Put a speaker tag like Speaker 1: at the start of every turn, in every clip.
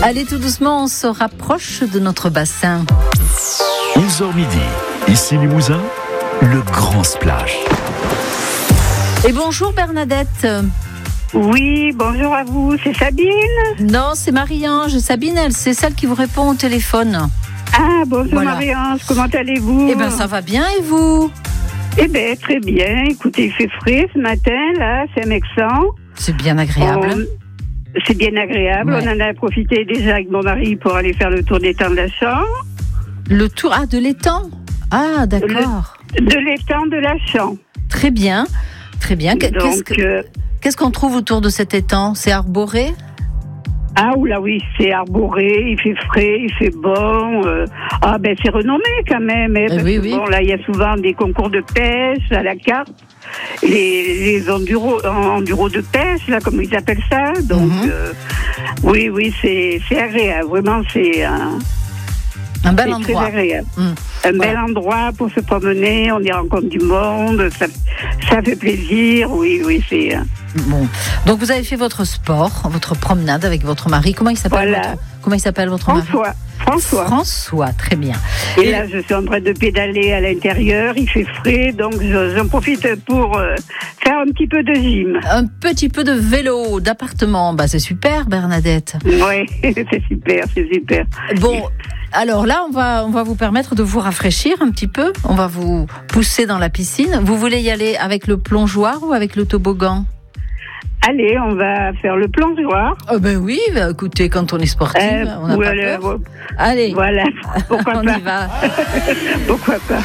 Speaker 1: Allez, tout doucement, on se rapproche de notre bassin.
Speaker 2: 11h midi, ici Limousin, le grand splash.
Speaker 1: Et bonjour Bernadette.
Speaker 3: Oui, bonjour à vous, c'est Sabine?
Speaker 1: Non, c'est Marie-Ange. Sabine, c'est celle qui vous répond au téléphone.
Speaker 3: Ah, bonjour
Speaker 1: Voilà.
Speaker 3: Marie-Ange, comment allez-vous?
Speaker 1: Eh bien, ça va bien, et vous?
Speaker 3: Eh bien, très bien. Écoutez, il fait frais ce matin, là, c'est à Mexan.
Speaker 1: C'est bien agréable.
Speaker 3: C'est bien agréable.
Speaker 1: Ouais.
Speaker 3: On en a profité déjà avec mon mari pour aller faire le tour d'étang de la Chambre.
Speaker 1: Le tour de l'étang. Ah, d'accord.
Speaker 3: De l'étang de la Chambre.
Speaker 1: Très bien, très bien.
Speaker 3: Donc,
Speaker 1: Qu'est-ce qu'on trouve autour de cet étang? C'est arboré?
Speaker 3: ah, oula, oui, c'est arboré, il fait frais, il fait bon. Ah, ben, c'est renommé quand même. Parce
Speaker 1: oui,
Speaker 3: que,
Speaker 1: oui.
Speaker 3: bon, là, il y a souvent des concours de pêche à la carte. Les enduro de pêche, là, comme ils appellent ça. Donc, oui, c'est agréable. Vraiment, c'est
Speaker 1: Un bel
Speaker 3: c'est
Speaker 1: endroit.
Speaker 3: très agréable.
Speaker 1: Voilà.
Speaker 3: Bel endroit pour se promener, on y rencontre du monde, ça fait plaisir. Oui, c'est...
Speaker 1: Bon. Donc, vous avez fait votre sport, votre promenade avec votre mari. Comment il s'appelle
Speaker 3: Voilà.
Speaker 1: Comment il s'appelle votre mari?
Speaker 3: François.
Speaker 1: Très bien.
Speaker 3: Et là, je suis en train de pédaler à l'intérieur, il fait frais, donc j'en profite pour faire un petit peu de gym.
Speaker 1: Un petit peu de vélo, d'appartement. Bah, c'est super, Bernadette.
Speaker 3: Oui, c'est super.
Speaker 1: Bon, alors là, on va vous permettre de vous rafraîchir un petit peu. On va vous pousser dans la piscine. Vous voulez y aller avec le plongeoir ou avec le toboggan?
Speaker 3: Allez, on va faire le plongeoir.
Speaker 1: Oh ben oui, bah, écoutez, quand on est sportive, on n'a pas peur. Allez,
Speaker 3: Voilà, pourquoi
Speaker 1: on
Speaker 3: pas.
Speaker 1: y va.
Speaker 3: Pourquoi pas.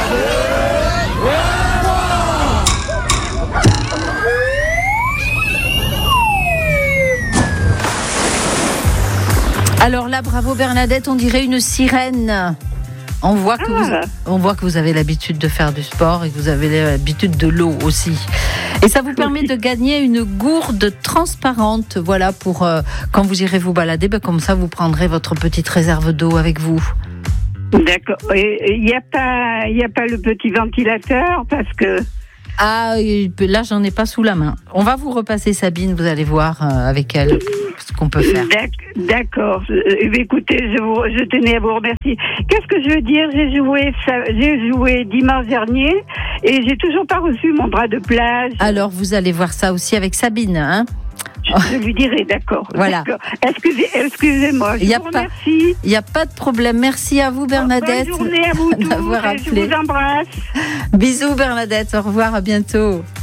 Speaker 1: Alors là, bravo Bernadette, on dirait une sirène. On voit que vous avez l'habitude de faire du sport et que vous avez l'habitude de l'eau aussi. Et ça vous permet de gagner une gourde transparente, voilà, pour quand vous irez vous balader, ben comme ça vous prendrez votre petite réserve d'eau avec vous.
Speaker 3: D'accord. Et il n'y a pas le petit ventilateur parce que...
Speaker 1: Ah, là j'en ai pas sous la main. On va vous repasser Sabine, vous allez voir avec elle ce qu'on peut faire.
Speaker 3: D'accord. Écoutez, je tenais à vous remercier. Qu'est-ce que je veux dire? J'ai joué dimanche dernier et j'ai toujours pas reçu mon bras de plage.
Speaker 1: Alors vous allez voir ça aussi avec Sabine, hein?
Speaker 3: Je lui dirai, d'accord.
Speaker 1: Voilà.
Speaker 3: D'accord. Excusez-moi, je vous remercie.
Speaker 1: Il n'y a pas de problème. Merci à vous Bernadette.
Speaker 3: Bonne journée à vous tous.
Speaker 1: d'avoir appelé.
Speaker 3: Je vous embrasse.
Speaker 1: Bisous Bernadette, au revoir, à bientôt.